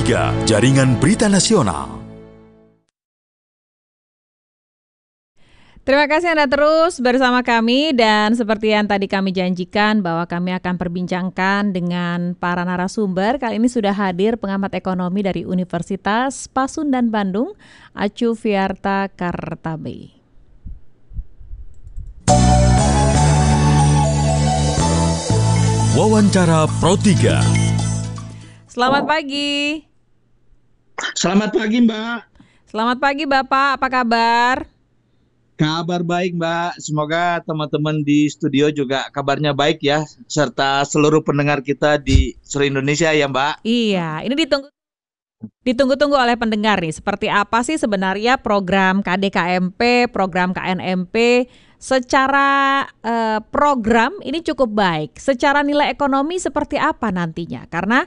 3, Jaringan Berita Nasional. Terima kasih Anda terus bersama kami, dan seperti yang tadi kami janjikan bahwa kami akan perbincangkan dengan para narasumber. Kali ini sudah hadir pengamat ekonomi dari Universitas Pasundan Bandung, Acu Fiarta Kartabe. Wawancara Pro 3. Selamat pagi. Selamat pagi, Mbak. Selamat pagi Bapak, apa kabar? Kabar baik, Mbak. Semoga teman-teman di studio juga kabarnya baik ya, serta seluruh pendengar kita di seluruh Indonesia ya, Mbak. Iya, ini ditunggu-tunggu oleh pendengar nih. Seperti apa sih sebenarnya program KDKMP, program KNMP? Secara program ini cukup baik. Secara nilai ekonomi seperti apa nantinya? Karena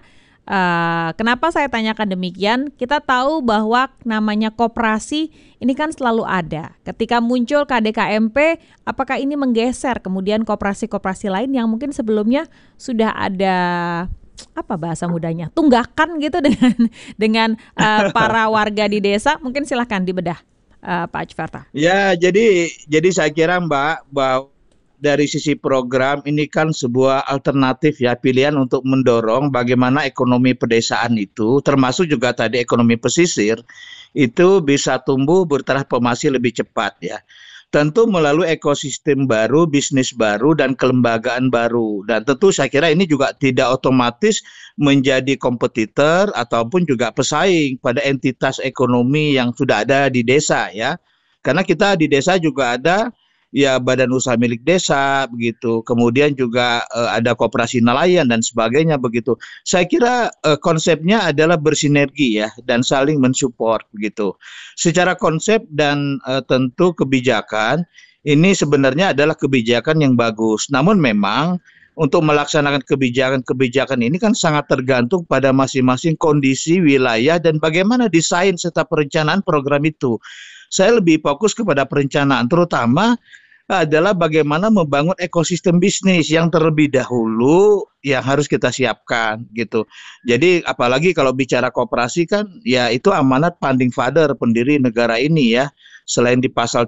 kenapa saya tanyakan demikian? Kita tahu bahwa namanya koperasi ini kan selalu ada. Ketika muncul KDKMP, apakah ini menggeser kemudian koperasi-koperasi lain yang mungkin sebelumnya sudah ada, apa bahasa mudanya, tunggakan gitu dengan para warga di desa? Mungkin silahkan dibedah, Pak Acu Fiarta. Ya, jadi saya kira, Mbak, bahwa dari sisi program ini kan sebuah alternatif ya, pilihan untuk mendorong bagaimana ekonomi pedesaan itu, termasuk juga tadi ekonomi pesisir, itu bisa tumbuh bertransformasi lebih cepat ya. Tentu melalui ekosistem baru, bisnis baru, dan kelembagaan baru. Dan tentu saya kira ini juga tidak otomatis menjadi kompetitor ataupun juga pesaing pada entitas ekonomi yang sudah ada di desa ya. Karena kita di desa juga ada ya badan usaha milik desa begitu, kemudian juga ada koperasi nelayan dan sebagainya begitu. Saya kira konsepnya adalah bersinergi ya dan saling mensupport begitu. Secara konsep dan tentu kebijakan ini sebenarnya adalah kebijakan yang bagus. Namun memang untuk melaksanakan kebijakan ini kan sangat tergantung pada masing-masing kondisi wilayah dan bagaimana desain serta perencanaan program itu. Saya lebih fokus kepada perencanaan, terutama adalah bagaimana membangun ekosistem bisnis yang terlebih dahulu yang harus kita siapkan gitu. Jadi apalagi kalau bicara koperasi kan ya itu amanat founding father, pendiri negara ini ya. Selain di pasal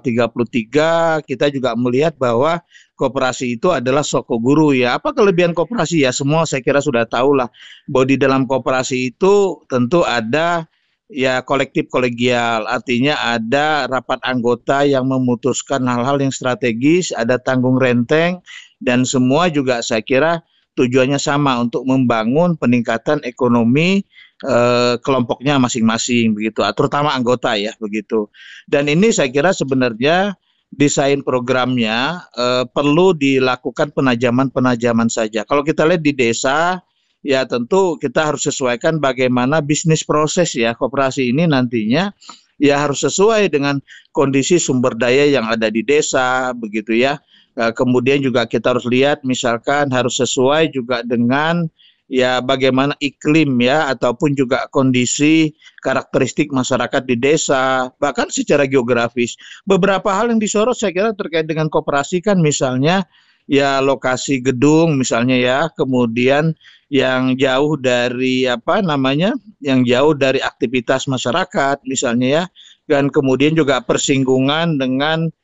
33 kita juga melihat bahwa koperasi itu adalah soko guru ya. Apa kelebihan koperasi ya? Semua saya kira sudah tahu lah bahwa di dalam koperasi itu tentu ada ya kolektif kolegial, artinya ada rapat anggota yang memutuskan hal-hal yang strategis, ada tanggung renteng, dan semua juga saya kira tujuannya sama untuk membangun peningkatan ekonomi kelompoknya masing-masing begitu, terutama anggota ya begitu. Dan ini saya kira sebenarnya desain programnya perlu dilakukan penajaman-penajaman saja. Kalau kita lihat di desa, ya tentu kita harus sesuaikan bagaimana bisnis proses ya koperasi ini nantinya ya harus sesuai dengan kondisi sumber daya yang ada di desa begitu ya. Kemudian juga kita harus lihat misalkan harus sesuai juga dengan ya bagaimana iklim ya ataupun juga kondisi karakteristik masyarakat di desa, bahkan secara geografis. Beberapa hal yang disorot saya kira terkait dengan koperasi kan misalnya ya lokasi gedung misalnya ya, kemudian yang jauh dari yang jauh dari aktivitas masyarakat misalnya ya, dan kemudian juga persinggungan dengan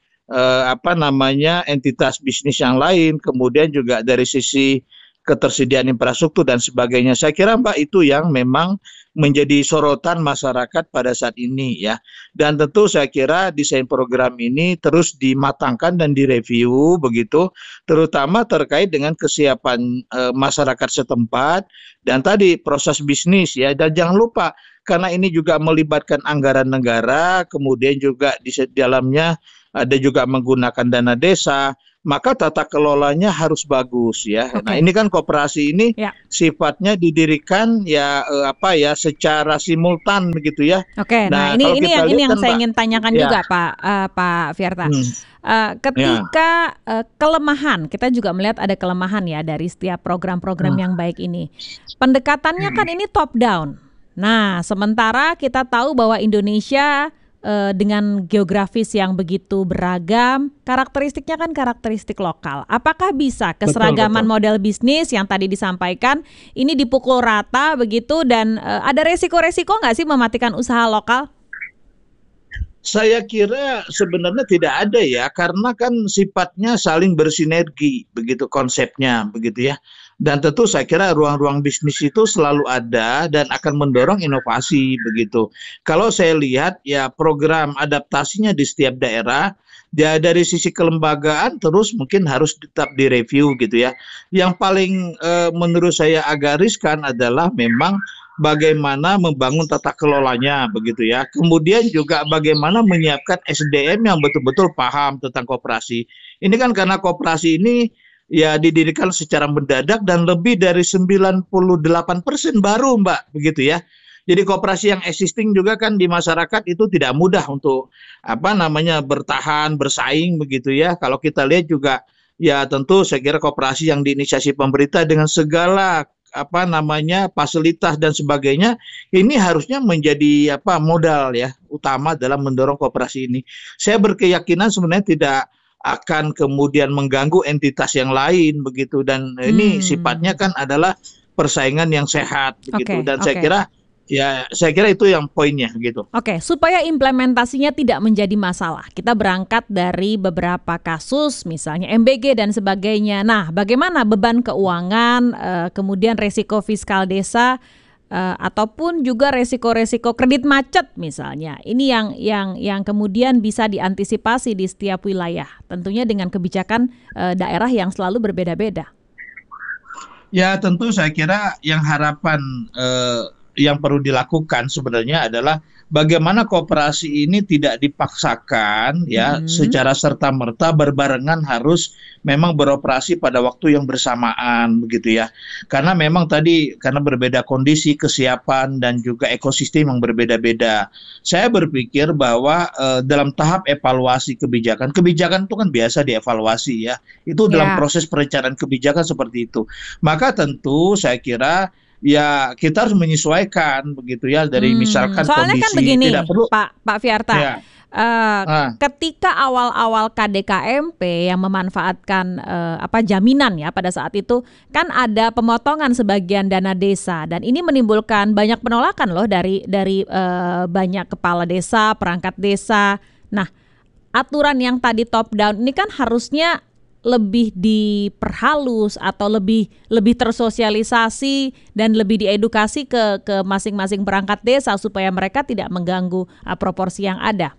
entitas bisnis yang lain, kemudian juga dari sisi ketersediaan infrastruktur dan sebagainya. Saya kira Mbak itu yang memang menjadi sorotan masyarakat pada saat ini ya. Dan tentu saya kira desain program ini terus dimatangkan dan direview begitu, terutama terkait dengan kesiapan masyarakat setempat dan tadi proses bisnis ya. Dan jangan lupa karena ini juga melibatkan anggaran negara, kemudian juga di dalamnya ada juga menggunakan dana desa, maka tata kelolanya harus bagus ya. Okay. Nah ini kan koperasi ini sifatnya didirikan ya secara simultan begitu ya. Oke. Nah ini yang saya ingin tanyakan juga Pak Fiarta. Ketika kelemahan, kita juga melihat ada kelemahan ya dari setiap program-program yang baik ini. Pendekatannya kan ini top down. Nah sementara kita tahu bahwa Indonesia dengan geografis yang begitu beragam, karakteristiknya kan karakteristik lokal. Apakah bisa keseragaman Betul. model bisnis yang tadi disampaikan ini dipukul rata begitu dan ada resiko-resiko nggak sih mematikan usaha lokal? Saya kira sebenarnya tidak ada ya, karena kan sifatnya saling bersinergi, begitu konsepnya, begitu ya. Dan tentu saya kira ruang-ruang bisnis itu selalu ada dan akan mendorong inovasi, begitu. Kalau saya lihat ya program adaptasinya di setiap daerah, ya dari sisi kelembagaan terus mungkin harus tetap direview gitu ya. Yang paling menurut saya agak riskan adalah memang bagaimana membangun tata kelolanya begitu ya. Kemudian juga bagaimana menyiapkan SDM yang betul-betul paham tentang koperasi. Ini kan karena koperasi ini ya didirikan secara mendadak dan lebih dari 98% baru Mbak begitu ya. Jadi koperasi yang existing juga kan di masyarakat itu tidak mudah untuk bertahan, bersaing begitu ya. Kalau kita lihat juga ya tentu saya kira koperasi yang diinisiasi pemerintah dengan segala fasilitas dan sebagainya ini harusnya menjadi modal ya utama dalam mendorong koperasi ini. Saya berkeyakinan sebenarnya tidak akan kemudian mengganggu entitas yang lain begitu, dan ini sifatnya kan adalah persaingan yang sehat begitu. Dan saya kira itu yang poinnya gitu. Oke, supaya implementasinya tidak menjadi masalah, kita berangkat dari beberapa kasus, misalnya MBG dan sebagainya. Nah, bagaimana beban keuangan, kemudian resiko fiskal desa, ataupun juga resiko-resiko kredit macet misalnya. Ini yang kemudian bisa diantisipasi di setiap wilayah, tentunya dengan kebijakan daerah yang selalu berbeda-beda. Ya tentu saya kira yang harapan yang perlu dilakukan sebenarnya adalah bagaimana koperasi ini tidak dipaksakan ya secara serta-merta berbarengan harus memang beroperasi pada waktu yang bersamaan begitu ya. Karena memang tadi karena berbeda kondisi, kesiapan dan juga ekosistem yang berbeda-beda. Saya berpikir bahwa dalam tahap evaluasi kebijakan itu kan biasa dievaluasi ya. Itu dalam proses perencanaan kebijakan seperti itu. Maka tentu saya kira ya kita harus menyesuaikan begitu ya dari misalkan soalnya kondisi kan begini, tidak perlu Pak Fiarta. Ya. Ketika awal-awal KDKMP yang memanfaatkan jaminan ya pada saat itu kan ada pemotongan sebagian dana desa dan ini menimbulkan banyak penolakan loh dari banyak kepala desa, perangkat desa. Nah, aturan yang tadi top down ini kan harusnya lebih diperhalus atau lebih tersosialisasi dan lebih diedukasi ke masing-masing perangkat desa supaya mereka tidak mengganggu proporsi yang ada.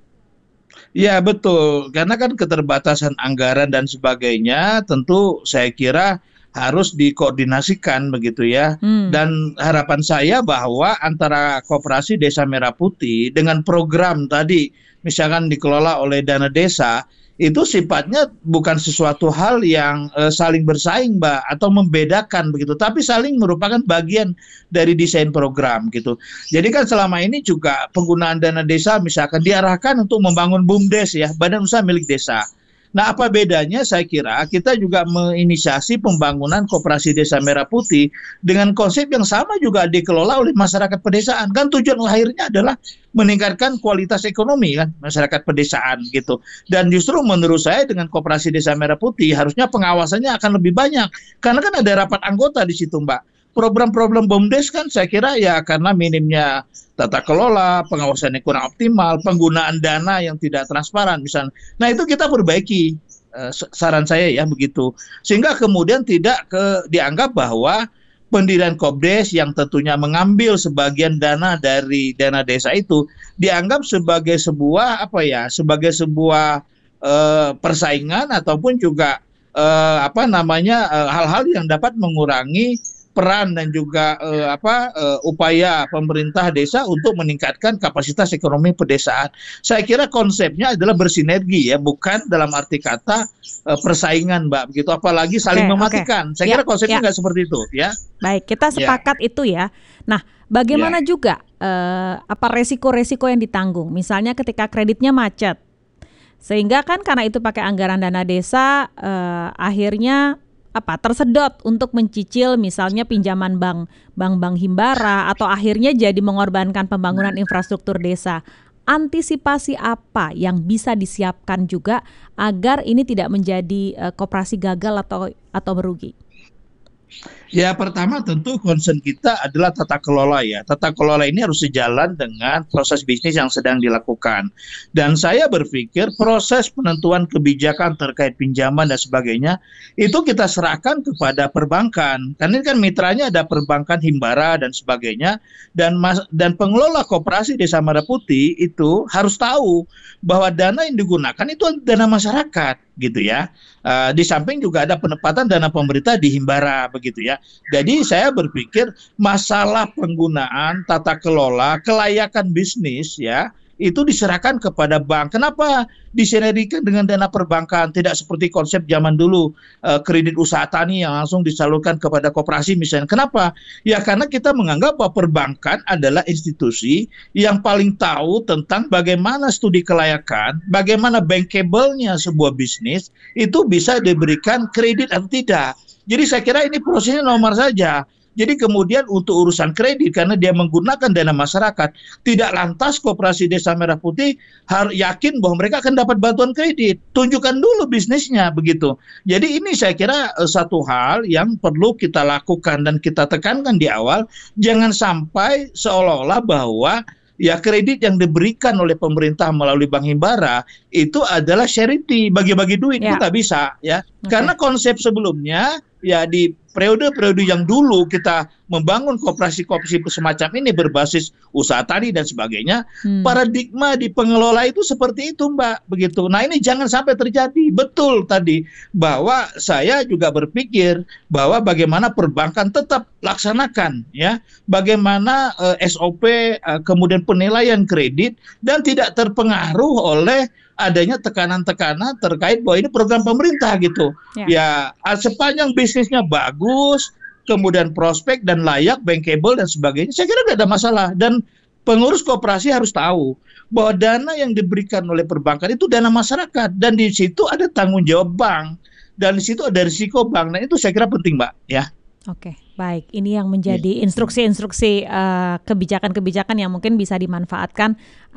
Ya betul, karena kan keterbatasan anggaran dan sebagainya tentu saya kira harus dikoordinasikan begitu ya. Dan harapan saya bahwa antara Koperasi Desa Merah Putih dengan program tadi misalkan dikelola oleh dana desa itu sifatnya bukan sesuatu hal yang saling bersaing Mbak atau membedakan begitu, tapi saling merupakan bagian dari desain program gitu. Jadi kan selama ini juga penggunaan dana desa misalkan diarahkan untuk membangun BUMDes ya, badan usaha milik desa. Nah, apa bedanya? Saya kira kita juga menginisiasi pembangunan Koperasi Desa Merah Putih dengan konsep yang sama juga dikelola oleh masyarakat pedesaan. Kan tujuan akhirnya adalah meningkatkan kualitas ekonomi kan masyarakat pedesaan gitu. Dan justru menurut saya dengan Koperasi Desa Merah Putih harusnya pengawasannya akan lebih banyak. Karena kan ada rapat anggota di situ, Mbak. Program-program BUMDes kan saya kira ya karena minimnya tata kelola, pengawasannya kurang optimal, penggunaan dana yang tidak transparan misalnya. Nah itu kita perbaiki, saran saya ya begitu. Sehingga kemudian tidak dianggap bahwa pendirian Kopdes yang tentunya mengambil sebagian dana dari dana desa itu dianggap sebagai sebuah persaingan ataupun juga hal-hal yang dapat mengurangi peran dan juga upaya pemerintah desa untuk meningkatkan kapasitas ekonomi pedesaan. Saya kira konsepnya adalah bersinergi ya, bukan dalam arti kata persaingan Mbak, begitu apalagi saling mematikan. Saya kira konsepnya nggak seperti itu ya. Baik, kita sepakat itu ya. Nah, bagaimana juga resiko-resiko yang ditanggung? Misalnya ketika kreditnya macet. Sehingga kan karena itu pakai anggaran dana desa akhirnya tersedot untuk mencicil misalnya pinjaman bank himbara atau akhirnya jadi mengorbankan pembangunan infrastruktur desa. antisipasi apa yang bisa disiapkan juga agar ini tidak menjadi koperasi gagal atau merugi? Ya, pertama tentu concern kita adalah tata kelola ya. Tata kelola ini harus sejalan dengan proses bisnis yang sedang dilakukan. Dan saya berpikir proses penentuan kebijakan terkait pinjaman dan sebagainya itu kita serahkan kepada perbankan. Karena ini kan mitranya ada perbankan Himbara dan sebagainya. Dan pengelola koperasi Desa Merah Putih itu harus tahu bahwa dana yang digunakan itu dana masyarakat gitu ya. Di samping juga ada penempatan dana pemerintah di Himbara begitu ya. Jadi saya berpikir masalah penggunaan tata kelola kelayakan bisnis ya itu diserahkan kepada bank. Kenapa disinergikan dengan dana perbankan? Tidak seperti konsep zaman dulu kredit usaha tani yang langsung disalurkan kepada koperasi misalnya. Kenapa? Ya karena kita menganggap bahwa perbankan adalah institusi yang paling tahu tentang bagaimana studi kelayakan, bagaimana bankable-nya sebuah bisnis itu bisa diberikan kredit atau tidak. Jadi saya kira ini prosesnya nomor saja. Jadi kemudian untuk urusan kredit karena dia menggunakan dana masyarakat, tidak lantas Koperasi Desa Merah Putih harus yakin bahwa mereka akan dapat bantuan kredit. Tunjukkan dulu bisnisnya begitu. Jadi ini saya kira satu hal yang perlu kita lakukan dan kita tekankan di awal. Jangan sampai seolah-olah bahwa ya kredit yang diberikan oleh pemerintah melalui Bank Himbara itu adalah charity, bagi-bagi duit. Itu nggak bisa ya. Karena konsep sebelumnya ya di periode-periode yang dulu kita membangun koperasi-koperasi semacam ini berbasis usaha tani dan sebagainya, paradigma di pengelola itu seperti itu Mbak, begitu. Nah ini jangan sampai terjadi. Betul tadi bahwa saya juga berpikir bahwa bagaimana perbankan tetap laksanakan ya, bagaimana SOP kemudian penilaian kredit dan tidak terpengaruh oleh adanya tekanan-tekanan terkait bahwa ini program pemerintah gitu. Ya sepanjang bisnisnya bagus, kemudian prospek dan layak, bankable dan sebagainya, saya kira tidak ada masalah. Dan pengurus koperasi harus tahu bahwa dana yang diberikan oleh perbankan itu dana masyarakat dan di situ ada tanggung jawab bank dan di situ ada risiko bank. Nah itu saya kira penting Mbak ya. Oke, baik. Ini yang menjadi instruksi-instruksi kebijakan-kebijakan yang mungkin bisa dimanfaatkan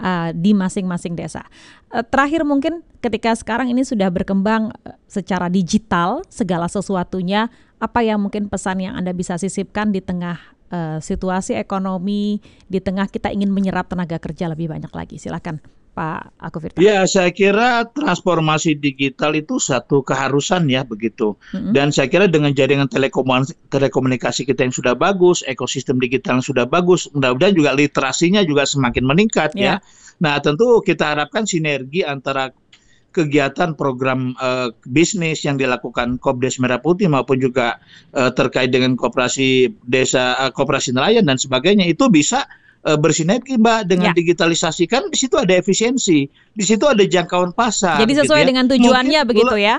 di masing-masing desa. Terakhir mungkin ketika sekarang ini sudah berkembang secara digital segala sesuatunya, apa yang mungkin pesan yang Anda bisa sisipkan di tengah situasi ekonomi, di tengah kita ingin menyerap tenaga kerja lebih banyak lagi? Silakan Pak Aku Firta. Ya, saya kira transformasi digital itu satu keharusan ya begitu. Dan saya kira dengan jaringan telekomunikasi kita yang sudah bagus, ekosistem digital yang sudah bagus, mudah-mudahan juga literasinya juga semakin meningkat ya. Nah, tentu kita harapkan sinergi antara kegiatan program bisnis yang dilakukan Kopdes Merah Putih maupun juga terkait dengan koperasi desa, koperasi nelayan dan sebagainya itu bisa bersinergi Mbak dengan digitalisasi. Kan di situ ada efisiensi, di situ ada jangkauan pasar. Jadi sesuai dengan tujuannya begitu ya?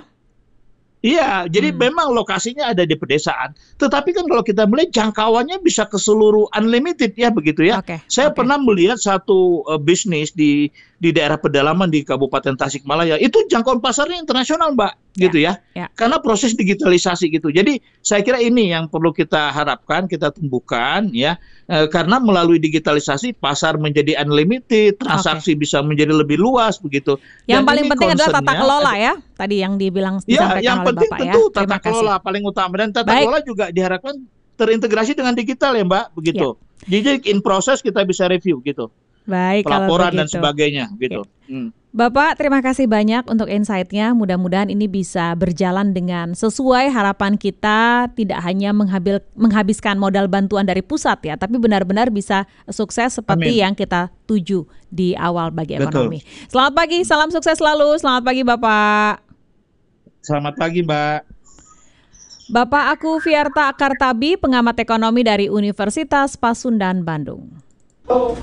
Iya, jadi memang lokasinya ada di pedesaan. Tetapi kan kalau kita melihat jangkauannya bisa ke seluruh unlimited ya begitu ya. Saya pernah melihat satu bisnis di daerah pedalaman di Kabupaten Tasikmalaya. Itu jangkauan pasarnya internasional Mbak, gitu ya. Karena proses digitalisasi gitu. Jadi saya kira ini yang perlu kita harapkan, kita tumbuhkan ya. Karena melalui digitalisasi pasar menjadi unlimited, transaksi bisa menjadi lebih luas begitu. Yang paling penting adalah tata kelola ya. Tadi yang dibilang disampaikan yang oleh penting Bapak tentu ya. tata kelola paling utama dan tata kelola juga diharapkan terintegrasi dengan digital ya Mbak, begitu. Jadi in proses kita bisa review gitu. Baik, pelaporan kalau dan sebagainya gitu. Bapak, terima kasih banyak untuk insight-nya. Mudah-mudahan ini bisa berjalan dengan sesuai harapan kita, tidak hanya menghabiskan modal bantuan dari pusat ya, tapi benar-benar bisa sukses seperti yang kita tuju di awal bagi ekonomi. Selamat pagi, salam sukses selalu. Selamat pagi Bapak. Selamat pagi Mbak. Bapak Aku Firta Kartabi, pengamat ekonomi dari Universitas Pasundan Bandung.